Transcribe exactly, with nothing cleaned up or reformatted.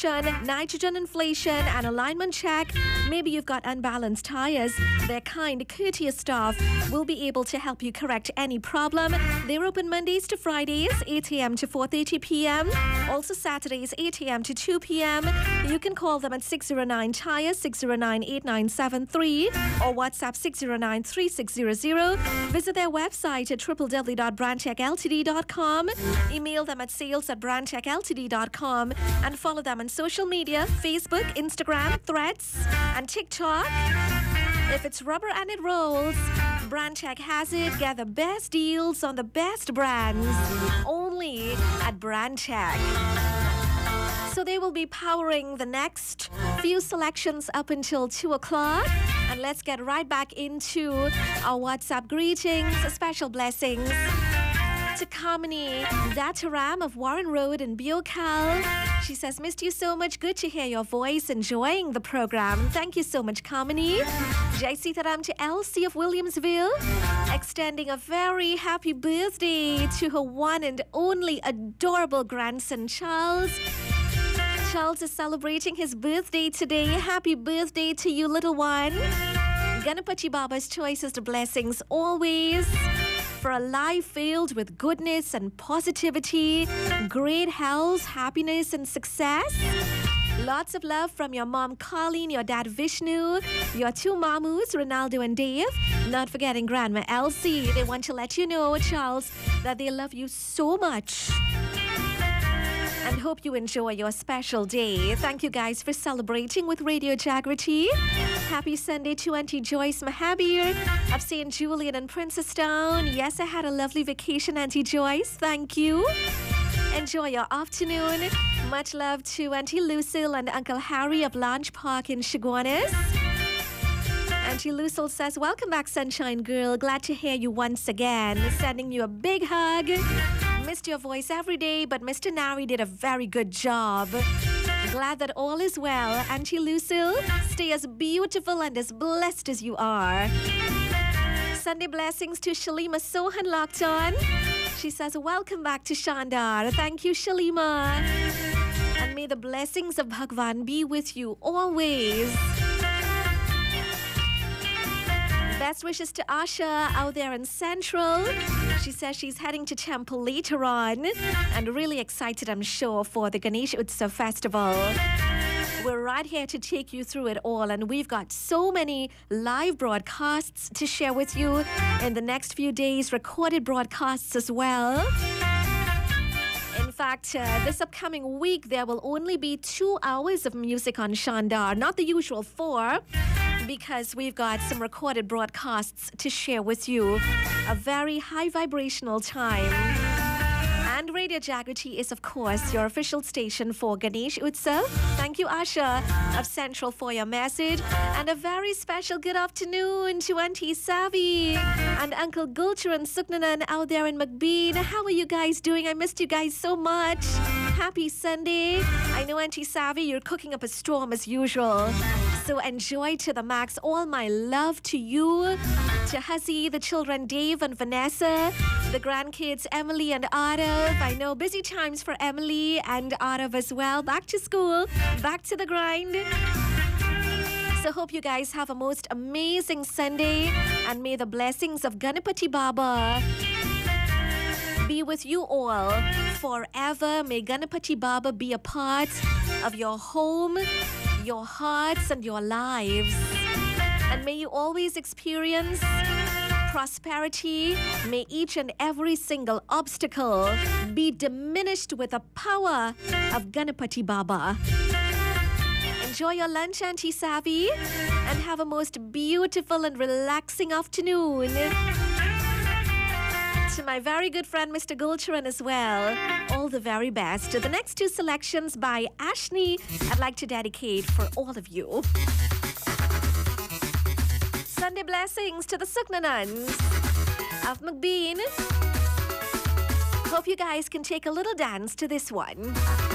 inspection, nitrogen inflation, and alignment check. Maybe you've got unbalanced tires. Their kind, courteous staff will be able to help you correct any problem. They're open Mondays to Fridays, eight a.m. to four thirty p.m. Also Saturdays, eight a.m. to two p.m. You can call them at six oh nine tires, six oh nine, eight nine seven three or WhatsApp six oh nine, three six zero zero. Visit their website at w w w dot brandtech l t d dot com. Email them at sales at brandtech l t d dot com and follow them on social media, Facebook, Instagram, Threads, and TikTok. If it's rubber and it rolls, Brandtech has it. Get the best deals on the best brands only at Brandtech. So they will be powering the next few selections up until two o'clock. And let's get right back into our WhatsApp greetings, special blessings to Kamini Dataram of Warren Road in Biocal. She says, missed you so much. Good to hear your voice. Enjoying the program. Thank you so much, Kamini. Jai Sitaram to Elsie of Williamsville. Extending a very happy birthday to her one and only adorable grandson, Charles. Charles is celebrating his birthday today. Happy birthday to you, little one. Ganapati Baba's choices to blessings always. For a life filled with goodness and positivity, great health, happiness, and success. Lots of love from your mom, Colleen, your dad, Vishnu, your two mamus, Ronaldo and Dave. Not forgetting Grandma Elsie. They want to let you know, Charles, that they love you so much. And hope you enjoy your special day. Thank you guys for celebrating with Radio Jagriti. Happy Sunday to Auntie Joyce Mahabir of Saint Julian and Princestown. Yes, I had a lovely vacation, Auntie Joyce. Thank you. Enjoy your afternoon. Much love to Auntie Lucille and Uncle Harry of Launch Park in Chaguanas. Auntie Lucille says, welcome back, Sunshine Girl. Glad to hear you once again. Sending you a big hug. Missed your voice every day, but Mister Nari did a very good job. Glad that all is well. Auntie Lucille, stay as beautiful and as blessed as you are. Sunday blessings to Shalima Sohan locked on. She says, welcome back to Shandar. Thank you, Shalima. And may the blessings of Bhagwan be with you always. Best wishes to Asha out there in Central. She says she's heading to temple later on and really excited, I'm sure, for the Ganesh Utsav festival. We're right here to take you through it all, and we've got so many live broadcasts to share with you in the next few days, recorded broadcasts as well. In fact, uh, this upcoming week, there will only be two hours of music on Shandar, not the usual four, because we've got some recorded broadcasts to share with you. A very high vibrational time. And Radio Jagriti is, of course, your official station for Ganesh Utsav. Thank you, Asha of Central, for your message. And a very special good afternoon to Auntie Savi and Uncle Gulcher and Suknanan out there in McBean. How are you guys doing? I missed you guys so much. Happy Sunday. I know, Auntie Savi, you're cooking up a storm as usual. So enjoy to the max. All my love to you, to Huzzy, the children Dave and Vanessa, the grandkids Emily and Arav. I know, busy times for Emily and Arav as well. Back to school, back to the grind. So hope you guys have a most amazing Sunday, and may the blessings of Ganapati Baba be with you all forever. May Ganapati Baba be a part of your home, your hearts, and your lives. And may you always experience prosperity. May each and every single obstacle be diminished with the power of Ganapati Baba. Enjoy your lunch, Auntie Savi, and have a most beautiful and relaxing afternoon. To my very good friend, Mister Gulcharan, as well, all the very best. The next two selections by Ashni, I'd like to dedicate for all of you. Sunday blessings to the Suknanans of McBean. Hope you guys can take a little dance to this one.